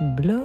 Blows.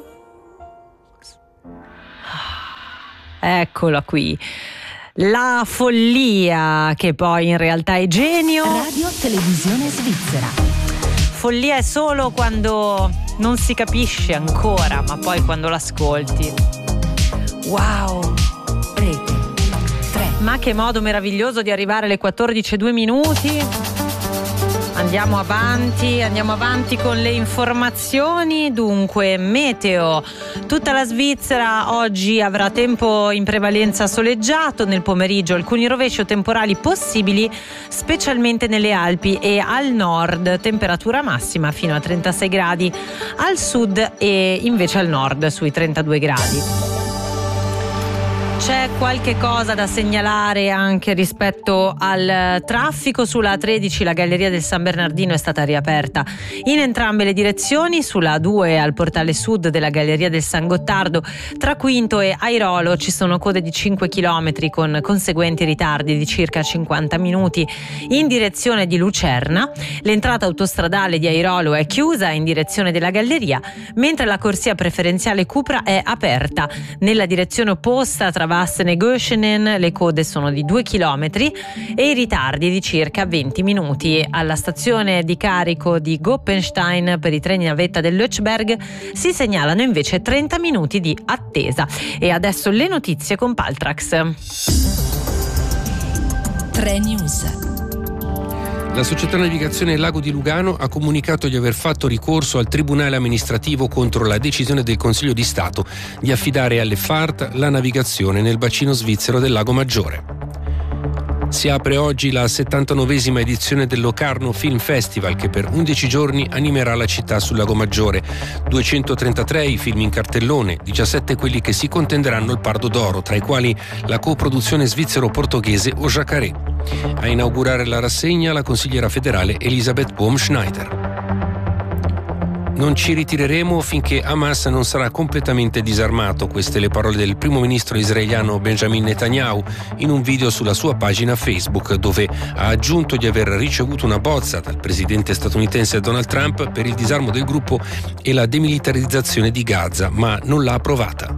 Eccola qui. La follia, che poi in realtà è genio. Radio Televisione Svizzera. Follia è solo quando non si capisce ancora, ma poi quando l'ascolti. Wow. Rete 3. Ma che modo meraviglioso di arrivare alle 14:02. Andiamo avanti con le informazioni. Dunque, meteo. Tutta la Svizzera oggi avrà tempo in prevalenza soleggiato, nel pomeriggio alcuni rovesci o temporali possibili, specialmente nelle Alpi e al nord, temperatura massima fino a 36 gradi, al sud e invece al nord sui 32 gradi. C'è qualche cosa da segnalare anche rispetto al traffico. Sulla A13 la galleria del San Bernardino è stata riaperta in entrambe le direzioni. Sulla A2 al portale sud della galleria del San Gottardo tra Quinto e Airolo ci sono code di 5 km con conseguenti ritardi di circa 50 minuti in direzione di Lucerna. L'entrata autostradale di Airolo è chiusa in direzione della galleria, mentre la corsia preferenziale Cupra è aperta. Nella direzione opposta tra Vassene e Göschenen le code sono di 2 km e i ritardi di circa 20 minuti. Alla stazione di carico di Goppenstein per i treni navetta del Lötschberg si segnalano invece 30 minuti di attesa. E adesso le notizie con Paltrax. 3 News. La società navigazione Lago di Lugano ha comunicato di aver fatto ricorso al Tribunale amministrativo contro la decisione del Consiglio di Stato di affidare alle FART la navigazione nel bacino svizzero del Lago Maggiore. Si apre oggi la 79esima edizione del Locarno Film Festival, che per 11 giorni animerà la città sul Lago Maggiore. 233 i film in cartellone, 17 quelli che si contenderanno il Pardo d'Oro, tra i quali la coproduzione svizzero-portoghese O Jacaré. A inaugurare la rassegna la consigliera federale Elisabeth Bohm-Schneider. Non ci ritireremo finché Hamas non sarà completamente disarmato. Queste le parole del primo ministro israeliano Benjamin Netanyahu in un video sulla sua pagina Facebook, dove ha aggiunto di aver ricevuto una bozza dal presidente statunitense Donald Trump per il disarmo del gruppo e la demilitarizzazione di Gaza, ma non l'ha approvata.